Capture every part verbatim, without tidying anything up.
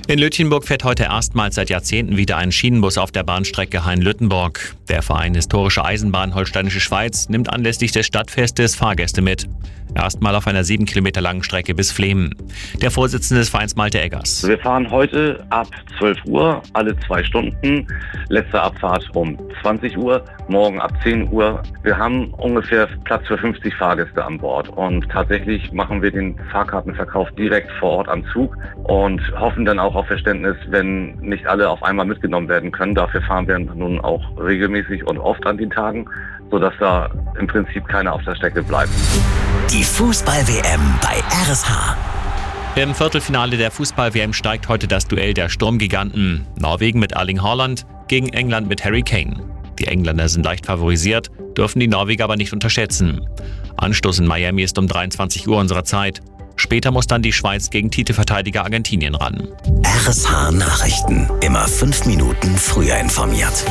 In Lütjenburg fährt heute erstmals seit Jahrzehnten wieder ein Schienenbus auf der Bahnstrecke Hain-Lüttenborg. Der Verein Historische Eisenbahn Holsteinische Schweiz nimmt anlässlich des Stadtfestes Fahrgäste mit. Erstmal auf einer sieben Kilometer langen Strecke bis Flehmen. Der Vorsitzende des Vereins Malte Eggers. Wir fahren heute ab zwölf Uhr, alle zwei Stunden. Letzte Abfahrt um zwanzig Uhr, morgen ab zehn Uhr. Wir haben ungefähr Platz für fünfzig Fahrgäste an Bord. Und tatsächlich machen wir den Fahrkartenverkauf direkt vor Ort am Zug und hoffen dann auch auf Verständnis, wenn nicht alle auf einmal mitgenommen werden können. Dafür fahren wir nun auch regelmäßig und oft an den Tagen, sodass da im Prinzip keiner auf der Strecke bleibt. Die Fußball-W M bei R S H. Im Viertelfinale der Fußball-W M steigt heute das Duell der Sturmgiganten. Norwegen mit Erling Haaland gegen England mit Harry Kane. Die Engländer sind leicht favorisiert, dürfen die Norweger aber nicht unterschätzen. Anstoß in Miami ist um dreiundzwanzig Uhr unserer Zeit. Später muss dann die Schweiz gegen Titelverteidiger Argentinien ran. R S H Nachrichten. Immer fünf Minuten früher informiert.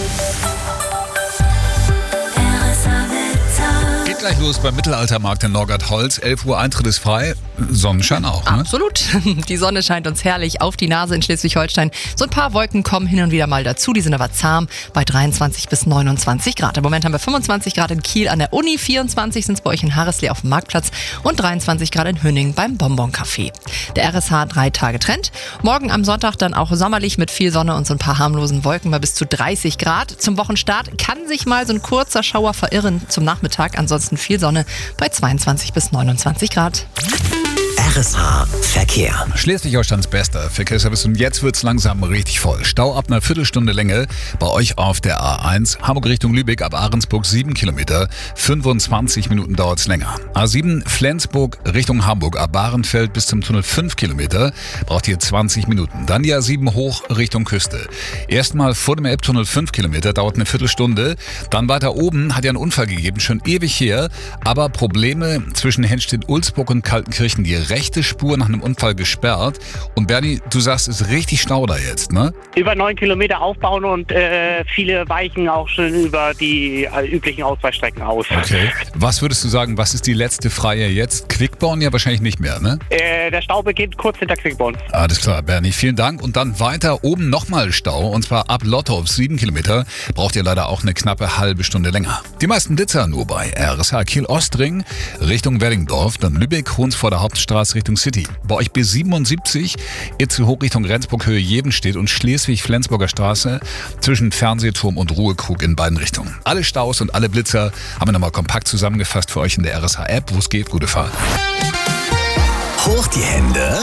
Geht gleich los beim Mittelaltermarkt in Norgard-Holz. elf Uhr Eintritt ist frei. Sonnenschein auch, ne? Absolut. Die Sonne scheint uns herrlich auf die Nase in Schleswig-Holstein. So ein paar Wolken kommen hin und wieder mal dazu. Die sind aber zahm bei dreiundzwanzig bis neunundzwanzig Grad. Im Moment haben wir fünfundzwanzig Grad in Kiel an der Uni, vierundzwanzig sind es bei euch in Harreslee auf dem Marktplatz und dreiundzwanzig Grad in Hünning beim Bonbon Café. Der R S H drei Tage Trend. Morgen am Sonntag dann auch sommerlich mit viel Sonne und so ein paar harmlosen Wolken bei bis zu dreißig Grad. Zum Wochenstart kann sich mal so ein kurzer Schauer verirren zum Nachmittag. Ansonsten viel Sonne bei zweiundzwanzig bis neunundzwanzig Grad. R S H Verkehr. Schleswig-Holsteins bester Verkehrsservice und jetzt wird's langsam richtig voll. Stau ab einer Viertelstunde Länge bei euch auf der A eins. Hamburg Richtung Lübeck ab Ahrensburg sieben Kilometer. fünfundzwanzig Minuten dauert's länger. A sieben Flensburg Richtung Hamburg ab Bahrenfeld bis zum Tunnel fünf Kilometer. Braucht ihr zwanzig Minuten. Dann die A sieben hoch Richtung Küste. Erstmal vor dem Elbtunnel fünf Kilometer, dauert eine Viertelstunde. Dann weiter oben hat ja einen Unfall gegeben, schon ewig her. Aber Probleme zwischen Henstedt-Ulzburg und Kaltenkirchen, die rechte Spur nach einem Unfall gesperrt. Und Bernie, du sagst, es ist richtig Stau da jetzt, ne? Über neun Kilometer aufbauen und äh, viele weichen auch schon über die äh, üblichen Ausweichstrecken aus. Okay. Was würdest du sagen, was ist die letzte freie jetzt? Quickborn ja wahrscheinlich nicht mehr, ne? Äh, der Stau beginnt kurz hinter Quickborn. Alles klar, Bernie, vielen Dank. Und dann weiter oben nochmal Stau. Und zwar ab Lottorf sieben Kilometer. Braucht ihr leider auch eine knappe halbe Stunde länger. Die meisten Blitzer nur bei R S H Kiel-Ostring Richtung Weddingdorf. Dann Lübeck, Hunsvoder Hauptstraße Richtung City. Bei euch B siebenundsiebzig, Itzel hoch Richtung Rendsburg, Höhe Jevenstedt und Schleswig-Flensburger Straße zwischen Fernsehturm und Ruhekrug in beiden Richtungen. Alle Staus und alle Blitzer haben wir nochmal kompakt zusammengefasst für euch in der R S H-App. Wo es geht, gute Fahrt. Hoch die Hände.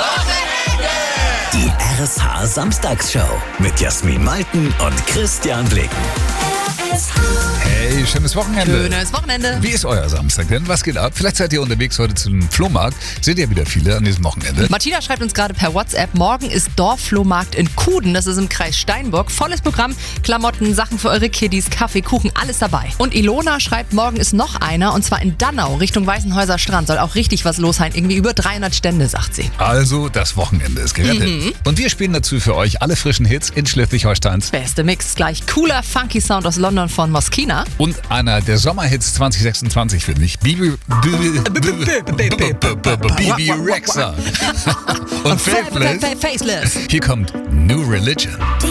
Die R S H Samstagsshow mit Jasmin Malten und Christian Blicken. Hey, schönes Wochenende. Schönes Wochenende. Wie ist euer Samstag denn? Was geht ab? Vielleicht seid ihr unterwegs heute zum Flohmarkt. Seht ihr wieder viele an diesem Wochenende? Martina schreibt uns gerade per WhatsApp, morgen ist Dorfflohmarkt in Kuden, das ist im Kreis Steinburg. Volles Programm, Klamotten, Sachen für eure Kiddies, Kaffee, Kuchen, alles dabei. Und Ilona schreibt, morgen ist noch einer und zwar in Dannau, Richtung Weißenhäuser Strand. Soll auch richtig was los sein, irgendwie über dreihundert Stände, sagt sie. Also, das Wochenende ist gerettet. Mhm. Und wir spielen dazu für euch alle frischen Hits in Schleswig-Holsteins. Beste Mix, gleich cooler, funky Sound aus London von Moschina. Und einer der Sommerhits zwanzig sechsundzwanzig, finde ich. Bibi Rexha und Faithless. Faceless. Hier kommt New Religion.